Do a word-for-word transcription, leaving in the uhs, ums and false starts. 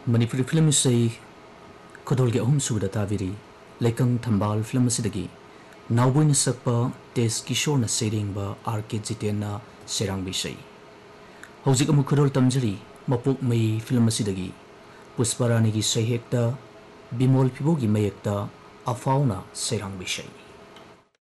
Manipuri film say Kodolge Ahum Suda Taviri, Lekang Thambal film Sidagi, Naubuin Sakpa, Tes Kishore na Sering ba Arke Jitena Serang Bishay. Hosikamu Kodol Tamjari, Mapuk May film Sidagi, Pusparani Sayhekta, Bimol Pibogi Mayekta, Afauna Serang Bishay.